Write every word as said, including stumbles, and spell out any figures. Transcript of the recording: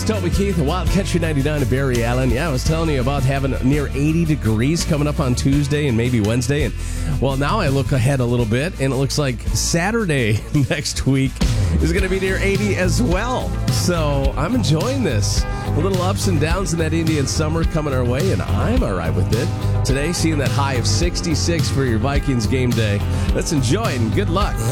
Toby Keith, the Wild Country ninety-nine of Barry Allen. Yeah, I was telling you about having near eighty degrees coming up on Tuesday and maybe Wednesday. And well, now I look ahead a little bit, and it looks like Saturday next week is going to be near eighty as well. So I'm enjoying this. A little ups and downs in that Indian summer coming our way, and I'm all right with it. Today, seeing that high of sixty-six for your Vikings game day. Let's enjoy it, and good luck.